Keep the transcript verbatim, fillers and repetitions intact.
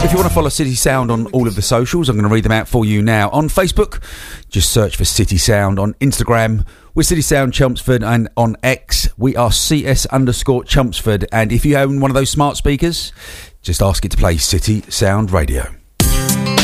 If you want to follow City Sound on all of the socials, I'm going to read them out for you now. On Facebook, just search for City Sound. On Instagram, we're City Sound Chelmsford, and on X, we are C S underscore Chelmsford. And if you own one of those smart speakers, just ask it to play City Sound Radio.